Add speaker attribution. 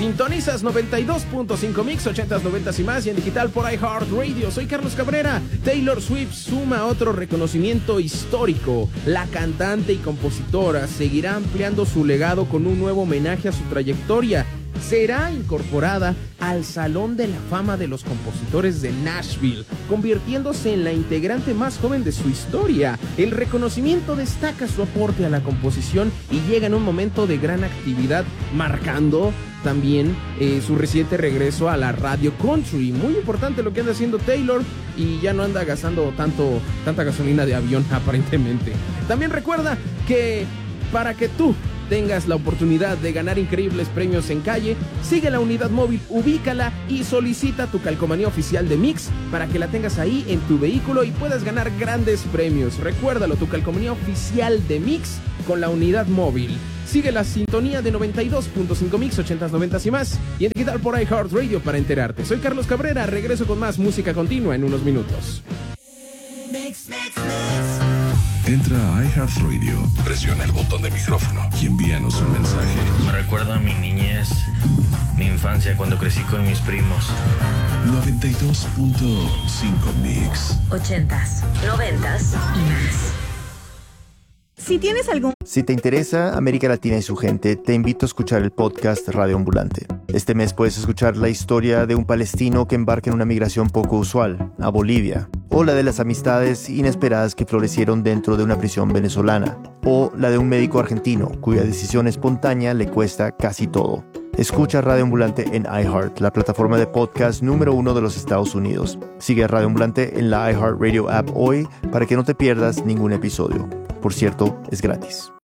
Speaker 1: Sintonizas 92.5 Mix, 80s, 90s y más, y en digital por iHeartRadio. Soy Carlos Cabrera. Taylor Swift suma otro reconocimiento histórico. La cantante y compositora seguirá ampliando su legado con un nuevo homenaje a su trayectoria. Será incorporada al Salón de la Fama de los Compositores de Nashville, convirtiéndose en la integrante más joven de su historia. El reconocimiento destaca su aporte a la composición y llega en un momento de gran actividad, marcando también su reciente regreso a la radio country. Muy importante lo que anda haciendo Taylor, y ya no anda gastando tanta gasolina de avión aparentemente. También recuerda que para que tú tengas la oportunidad de ganar increíbles premios en calle, sigue la unidad móvil, ubícala y solicita tu calcomanía oficial de Mix para que la tengas ahí en tu vehículo y puedas ganar grandes premios. Recuérdalo, tu calcomanía oficial de Mix con la unidad móvil. Sigue la sintonía de 92.5 Mix, 80s, 90s y más, y en digital por iHeartRadio para enterarte. Soy Carlos Cabrera, regreso con más música continua en unos minutos.
Speaker 2: Entra a iHeartRadio, presiona el botón de micrófono y envíanos un mensaje.
Speaker 3: Me recuerda a mi niñez, mi infancia cuando crecí con mis primos.
Speaker 2: 92.5 Mix.
Speaker 4: 80s, 90s y más.
Speaker 5: Si te interesa América Latina y su gente, te invito a escuchar el podcast Radio Ambulante. Este mes puedes escuchar la historia de un palestino que embarca en una migración poco usual, a Bolivia, o la de las amistades inesperadas que florecieron dentro de una prisión venezolana, o la de un médico argentino cuya decisión espontánea le cuesta casi todo. Escucha Radio Ambulante en iHeart, la plataforma de podcast número 1 de los Estados Unidos. Sigue a Radio Ambulante en la iHeartRadio app hoy para que no te pierdas ningún episodio. Por cierto, es gratis.